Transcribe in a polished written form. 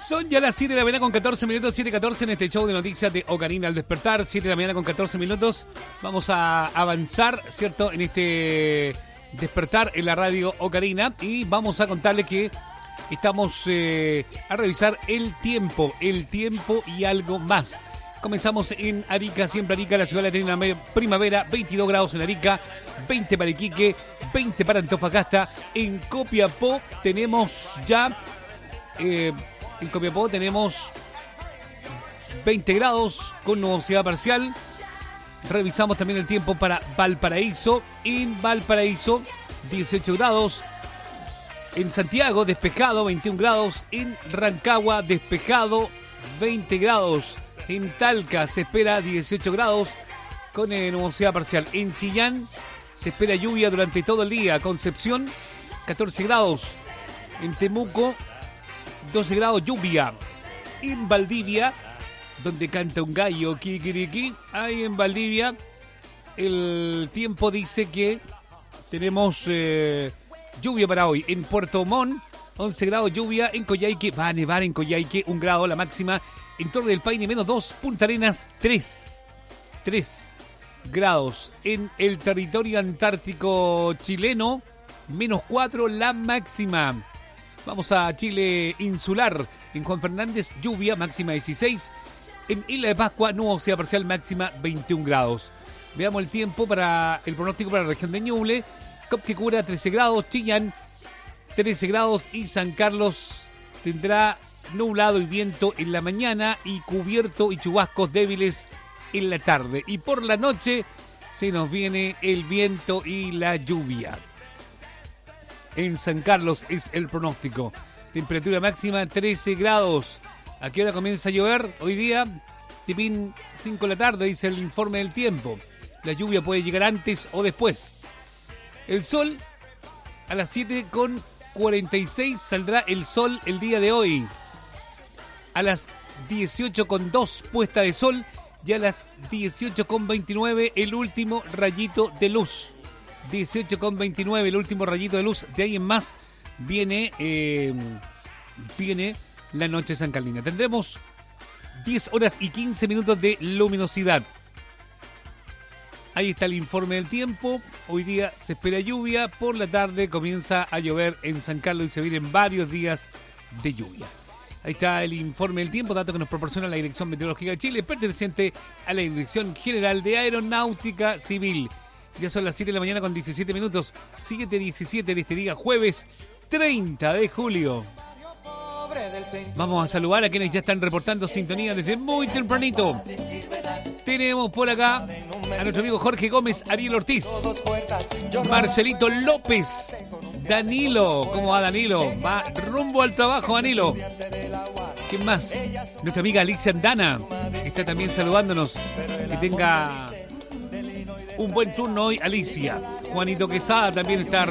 Son ya las 7 de la mañana con 14 minutos, 7:14 en este show de noticias de Ocarina al despertar, 7 de la mañana con 14 minutos. Vamos a avanzar, ¿cierto?, en este despertar en la radio Ocarina y vamos a contarle que estamos a revisar el tiempo y algo más. Comenzamos en Arica, siempre Arica, la ciudad de la eterna primavera, 22 grados en Arica, 20 para Iquique, 20 para Antofagasta. En Copiapó tenemos ya... en Copiapó tenemos 20 grados con nubosidad parcial. Revisamos también el tiempo para Valparaíso. En Valparaíso, 18 grados. En Santiago, despejado, 21 grados. En Rancagua, despejado, 20 grados. En Talca se espera 18 grados con nubosidad parcial. En Chillán se espera lluvia durante todo el día. Concepción, 14 grados. En Temuco, 12 grados, lluvia. En Valdivia, donde canta un gallo, kikiriki, ahí en Valdivia, el tiempo dice que tenemos lluvia para hoy. En Puerto Montt, 11 grados, lluvia. En Coyhaique, va a nevar en Coyhaique, 1 grado la máxima. En Torre del Paine, -2. Punta Arenas, 3 grados. En el territorio antártico chileno, -4 la máxima. Vamos a Chile insular. En Juan Fernández, lluvia, máxima 16. En Isla de Pascua, nubosidad parcial, máxima 21 grados. Veamos el tiempo para el pronóstico para la región de Ñuble. Copquecura, 13 grados. Chillán, 13 grados. Y San Carlos tendrá nublado y viento en la mañana y cubierto y chubascos débiles en la tarde. Y por la noche se nos viene el viento y la lluvia. En San Carlos es el pronóstico. Temperatura máxima 13 grados. ¿A qué hora comienza a llover? Hoy día, tipín 5 de la tarde, dice el informe del tiempo. La lluvia puede llegar antes o después. El sol, a las 7:46 saldrá el sol el día de hoy. A las 18:02 puesta de sol y a las 18:29 el último rayito de luz. 18:29 el último rayito de luz. De ahí en más viene la noche San Carlina. Tendremos 10 horas y 15 minutos de luminosidad. Ahí está el informe del tiempo. Hoy día se espera lluvia. Por la tarde comienza a llover en San Carlos y se vienen varios días de lluvia. Ahí está el informe del tiempo, dato que nos proporciona la Dirección Meteorológica de Chile, perteneciente a la Dirección General de Aeronáutica Civil. Ya son las 7 de la mañana con 17 minutos, 7:17 de este día, jueves 30 de julio. Vamos a saludar a quienes ya están reportando sintonía desde muy tempranito. Tenemos por acá a nuestro amigo Jorge Gómez, Ariel Ortiz, Marcelito López, Danilo. ¿Cómo va Danilo? Va rumbo al trabajo, Danilo. ¿Quién más? Nuestra amiga Alicia Andana está también saludándonos. Que tenga un buen turno hoy, Alicia. Juanito Quesada también está